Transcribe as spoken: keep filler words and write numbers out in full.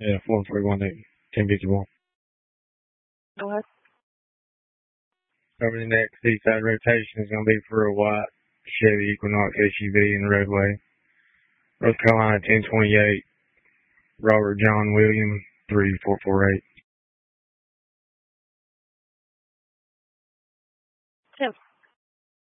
Yeah, four forty-one, ten fifty-one. Go ahead. Over the next seaside rotation is going to be for a white Chevy Equinox S U V in the roadway. North Carolina ten twenty-eight, Robert John William, three four four eight. Tim.